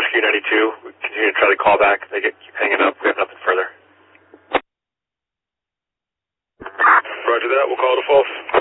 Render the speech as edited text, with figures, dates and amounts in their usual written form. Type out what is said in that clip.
Rescue 92. We continue to try to call back. They keep hanging up. We have nothing further. Roger that. We'll call the false.